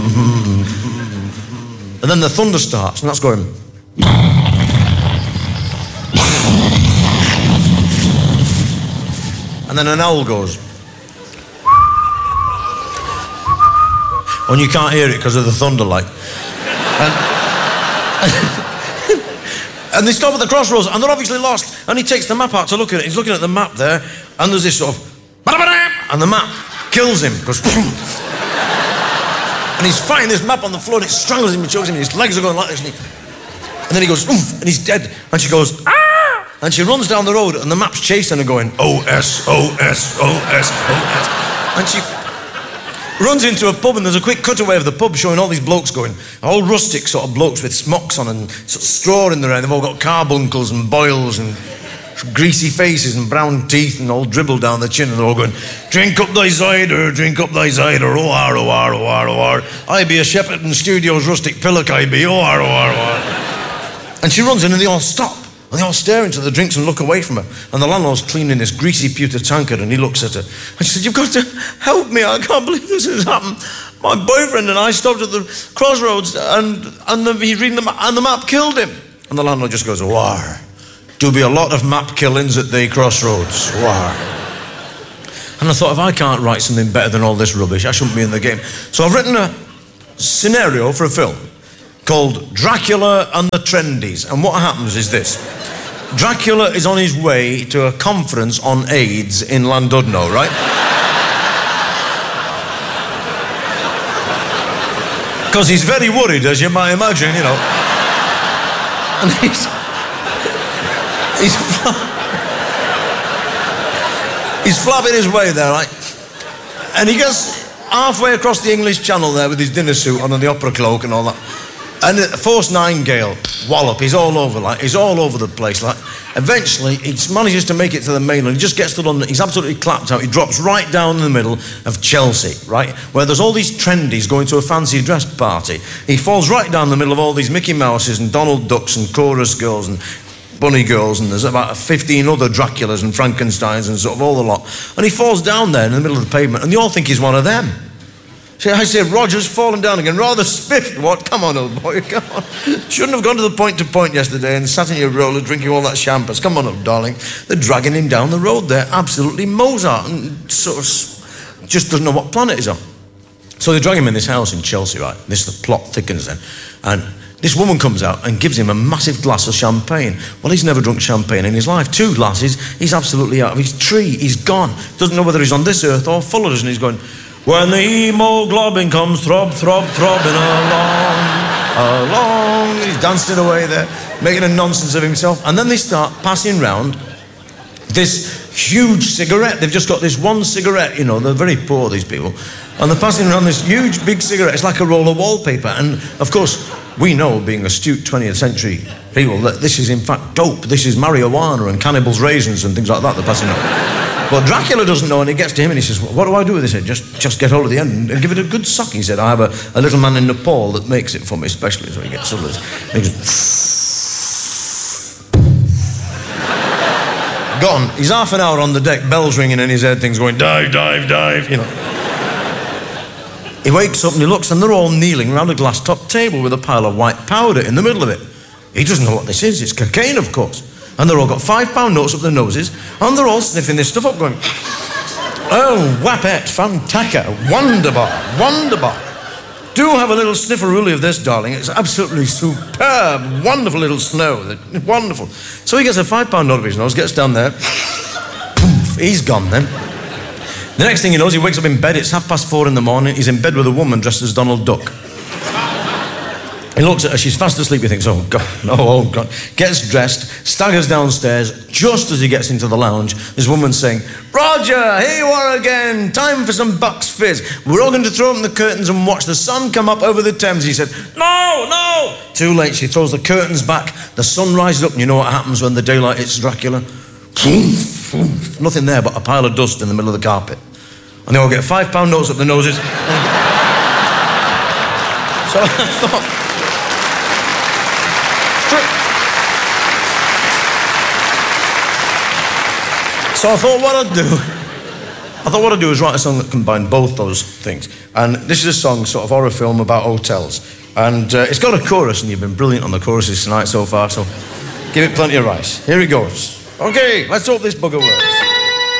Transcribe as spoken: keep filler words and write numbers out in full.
And then the thunder starts, and that's going. And then an owl goes. And you can't hear it because of the thunder, like. And, and they stop at the crossroads, and they're obviously lost. And he takes the map out to look at it. He's looking at the map there, and there's this sort of... And the map kills him, goes... And he's fighting this map on the floor, and it strangles him and chokes him, and his legs are going like this, and, he, and then he goes, oof, and he's dead. And she goes, ah! And she runs down the road, and the map's chasing her going, O S, O S, O S, O S. And she runs into a pub, and there's a quick cutaway of the pub showing all these blokes going, all rustic sort of blokes with smocks on and sort of straw in their hair. They've all got carbuncles and boils and greasy faces and brown teeth and all dribbled down the chin, and they're all going, drink up thy cider, drink up thy cider, oh ar, oh ar, oh ar, oh ar. I be a shepherd in Studios rustic pillock, I be, oh ar, oh ar, oh ar. And she runs in, and they all stop, and they all stare into the drinks and look away from her. And the landlord's cleaning this greasy pewter tankard, and he looks at her. And she said, you've got to help me, I can't believe this has happened. My boyfriend and I stopped at the crossroads, and, and the, he's reading the map, and the map killed him. And the landlord just goes, oh ar. There'll be a lot of map killings at the crossroads. Wow. And I thought, if I can't write something better than all this rubbish, I shouldn't be in the game. So I've written a scenario for a film called Dracula and the Trendies. And what happens is this. Dracula is on his way to a conference on AIDS in Llandudno, right? Because he's very worried, as you might imagine, you know. And he's... He's, fla he's flapping his way there, right? And he gets halfway across the English Channel there with his dinner suit on and the opera cloak and all that. And at Force Nine Gale, wallop, he's all over, like, he's all over the place, like. Eventually, he manages to make it to the mainland. He just gets to London, he's absolutely clapped out. He drops right down in the middle of Chelsea, right? Where there's all these trendies going to a fancy dress party. He falls right down the middle of all these Mickey Mouses and Donald Ducks and chorus girls and bunny girls, and there's about fifteen other Draculas and Frankensteins and sort of all the lot. And he falls down there in the middle of the pavement, and they all think he's one of them. So I say, Roger's fallen down again, rather spiffed. What? Come on, old boy, come on. Shouldn't have gone to the point to point yesterday and sat in your roller drinking all that champagne. Come on up, darling. They're dragging him down the road there, absolutely Mozart, and sort of just doesn't know what planet he's on. So they drag him in this house in Chelsea, right? This the plot thickens then. And this woman comes out and gives him a massive glass of champagne. Well, he's never drunk champagne in his life. Two glasses, he's absolutely out of his tree. He's gone. Doesn't know whether he's on this earth or full of us, and he's going, when the hemoglobin comes throb, throb, throbbing along, along. He's dancing away there, making a nonsense of himself. And then they start passing round this huge cigarette. They've just got this one cigarette, you know, they're very poor, these people. And they're passing around this huge, big cigarette. It's like a roll of wallpaper. And, of course, we know, being astute twentieth century people, that this is, in fact, dope. This is marijuana and cannibal's raisins and things like that they're passing around. But Dracula doesn't know, and he gets to him and he says, what do I do with this? He said, just, just get hold of the end and give it a good suck. He said, I have a, a little man in Nepal that makes it for me especially. So he gets some of this. And he goes, gone. He's half an hour on the deck, bells ringing in his head, things going, dive, dive, dive, you know. He wakes up and he looks, and they're all kneeling around a glass-top table with a pile of white powder in the middle of it. He doesn't know what this is. It's cocaine, of course. And they're all got five-pound notes up their noses, and they're all sniffing this stuff up, going, oh, wapet, fantaca, wonderbar, wonderbar. Do have a little snifferooly of this, darling. It's absolutely superb, wonderful little snow, wonderful. So he gets a five-pound note of his nose, gets down there, poof, he's gone then. The next thing he knows, he wakes up in bed, it's half past four in the morning, he's in bed with a woman dressed as Donald Duck. He looks at her, she's fast asleep, he thinks, oh God, no, oh God. Gets dressed, staggers downstairs, just as he gets into the lounge, this woman's saying, Roger, here you are again, time for some Bucks Fizz. We're all going to throw open the curtains and watch the sun come up over the Thames. He said, no, no. Too late, she throws the curtains back, the sun rises up, and you know what happens when the daylight hits Dracula? Nothing there but a pile of dust in the middle of the carpet. And they all get five pound notes up their noses. So I thought, So I thought what I'd do I thought what I'd do is write a song that combined both those things. And this is a song, sort of horror film about hotels. And uh, it's got a chorus, and you've been brilliant on the choruses tonight so far, so give it plenty of rice. Here it goes. Okay, let's hope this bugger works.